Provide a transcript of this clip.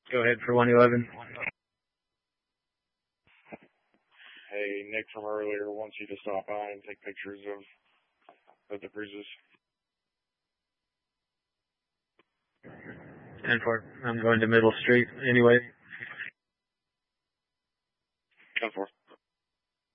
Go ahead for 111. Hey, Nick from earlier wants you to stop by and take pictures of the bruises. 10-4. I'm going to Middle Street anyway. 10-4.